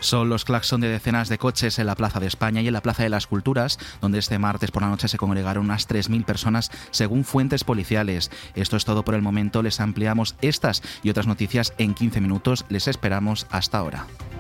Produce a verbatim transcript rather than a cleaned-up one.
Son los claxon de decenas de coches en la Plaza de España y en la Plaza de las Culturas, donde este martes por la noche se congregaron unas tres mil personas según fuentes policiales. Esto es todo por el momento. Les ampliamos estas y otras noticias en quince minutos. Les esperamos hasta ahora.